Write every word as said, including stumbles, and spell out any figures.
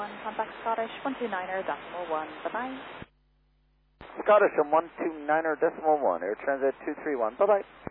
contact Scottish one two niner decimal one. Bye-bye. Scottish on one two niner decimal one, Air Transat two three one. Bye-bye.